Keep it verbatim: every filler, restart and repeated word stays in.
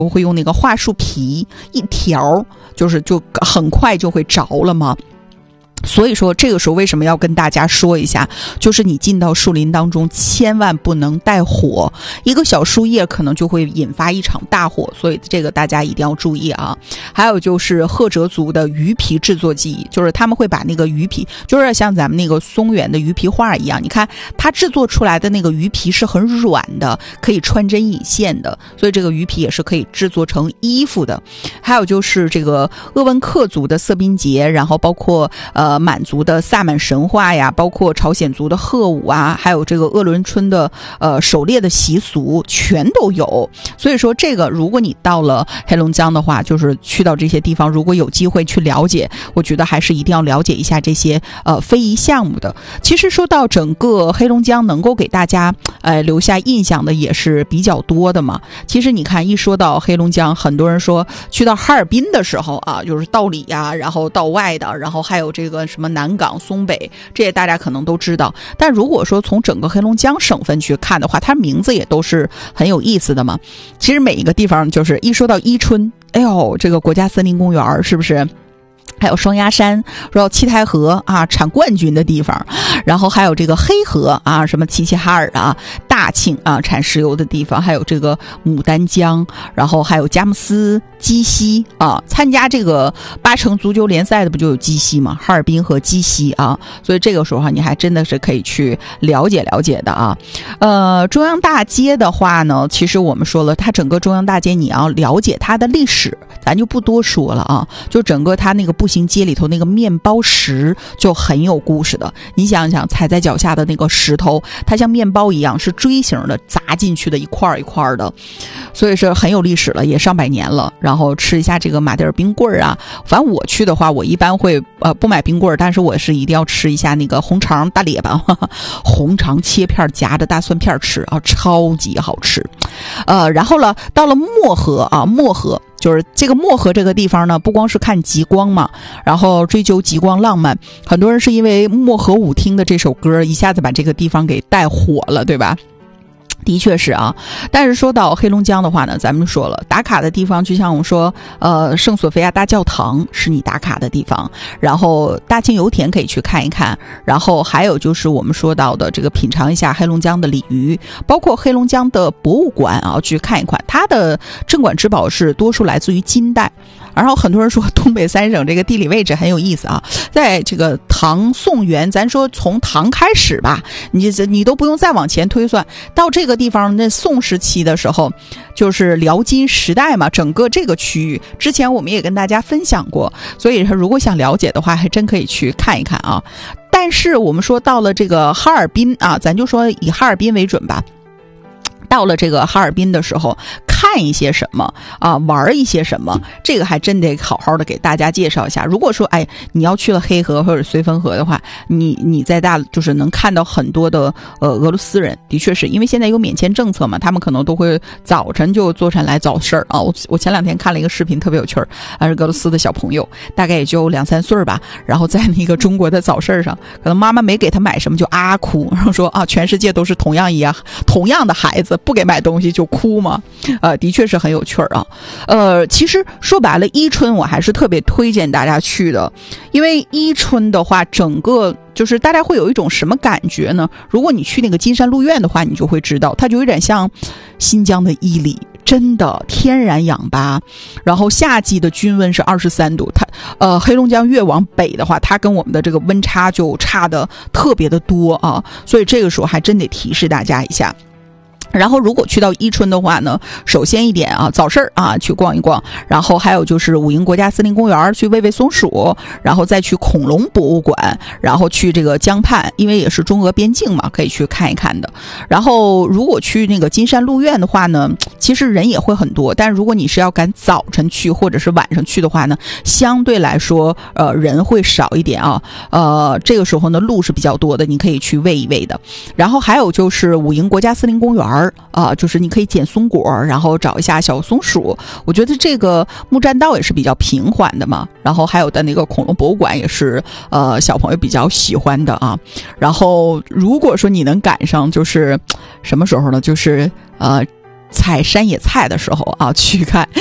我会用那个桦树皮一条，就是就很快就会着了嘛。所以说这个时候为什么要跟大家说一下，就是你进到树林当中千万不能带火，一个小树叶可能就会引发一场大火，所以这个大家一定要注意啊。还有就是赫哲族的鱼皮制作技艺，就是他们会把那个鱼皮，就是像咱们那个松原的鱼皮画一样，你看它制作出来的那个鱼皮是很软的，可以穿针引线的，所以这个鱼皮也是可以制作成衣服的。还有就是这个鄂温克族的色宾节，然后包括呃满族的萨满神话呀，包括朝鲜族的贺舞啊，还有这个鄂伦春的呃狩猎的习俗全都有。所以说这个如果你到了黑龙江的话，就是去到这些地方，如果有机会去了解，我觉得还是一定要了解一下这些呃非遗项目的。其实说到整个黑龙江能够给大家呃留下印象的也是比较多的嘛。其实你看一说到黑龙江，很多人说去到哈尔滨的时候啊，就是道里呀，然后道外的，然后还有这个什么南港、松北，这些大家可能都知道。但如果说从整个黑龙江省份去看的话，它名字也都是很有意思的嘛。其实每一个地方就是一说到伊春，哎呦，这个国家森林公园是不是？还有双鸭山，说七台河啊，产冠军的地方，然后还有这个黑河啊，什么齐齐哈尔啊、大庆啊，产石油的地方，还有这个牡丹江，然后还有佳木斯、鸡西啊，参加这个八城足球联赛的不就有鸡西吗？哈尔滨和鸡西啊，所以这个时候你还真的是可以去了解了解的啊。呃，中央大街的话呢，其实我们说了，它整个中央大街你要了解它的历史，咱就不多说了啊，就整个它那个步行街里头那个面包石就很有故事的。你想想踩在脚下的那个石头，它像面包一样是锥形的砸进去的，一块一块的，所以是很有历史了，也上百年了。然后吃一下这个马迭尔冰棍啊，反正我去的话我一般会呃不买冰棍，但是我是一定要吃一下那个红肠大列巴，呵呵，红肠切片夹着大蒜片吃啊，超级好吃。呃然后了到了漠河啊，漠河就是这个漠河这个地方呢，不光是看极光嘛，然后追求极光浪漫，很多人是因为漠河舞厅的这首歌一下子把这个地方给带火了，对吧？的确是啊，但是说到黑龙江的话呢，咱们说了打卡的地方，就像我们说呃，圣索菲亚大教堂是你打卡的地方，然后大庆油田可以去看一看，然后还有就是我们说到的这个品尝一下黑龙江的鲤鱼，包括黑龙江的博物馆啊，去看一看，它的镇馆之宝是多数来自于金代。然后很多人说东北三省这个地理位置很有意思啊，在这个唐宋元，咱说从唐开始吧，你你都不用再往前推算，到这个地方那宋时期的时候，就是辽金时代嘛，整个这个区域之前我们也跟大家分享过，所以如果想了解的话还真可以去看一看啊。但是我们说到了这个哈尔滨啊，咱就说以哈尔滨为准吧，到了这个哈尔滨的时候看一些什么啊，玩一些什么，这个还真得好好的给大家介绍一下。如果说哎你要去了黑河或者绥芬河的话，你你在大就是能看到很多的呃俄罗斯人，的确是因为现在有免签政策嘛，他们可能都会早晨就坐上来早市啊。我我前两天看了一个视频特别有趣儿，还是俄罗斯的小朋友，大概也就两三岁吧，然后在那个中国的早市上，可能妈妈没给他买什么就啊哭，然后说啊全世界都是同样一样同样的孩子，不给买东西就哭嘛，呃，的确是很有趣儿啊。呃，其实说白了，伊春我还是特别推荐大家去的，因为伊春的话，整个就是大家会有一种什么感觉呢？如果你去那个金山鹿苑的话，你就会知道，它就有点像新疆的伊犁。真的天然氧吧，然后夏季的均温是二十三度，它呃黑龙江越往北的话，它跟我们的这个温差就差的特别的多啊，所以这个时候还真得提示大家一下。然后如果去到伊春的话呢，首先一点啊，早市啊去逛一逛，然后还有就是武营国家森林公园去喂喂松鼠，然后再去恐龙博物馆，然后去这个江畔，因为也是中俄边境嘛，可以去看一看的。然后如果去那个金山鹿苑的话呢，其实人也会很多，但如果你是要赶早晨去或者是晚上去的话呢，相对来说呃人会少一点啊，呃这个时候呢路是比较多的，你可以去喂一喂的。然后还有就是武营国家森林公园啊、呃，就是你可以捡松果，然后找一下小松鼠。我觉得这个木栈道也是比较平缓的嘛。然后还有的那个恐龙博物馆也是呃小朋友比较喜欢的啊。然后如果说你能赶上，就是什么时候呢？就是呃采山野菜的时候啊去看，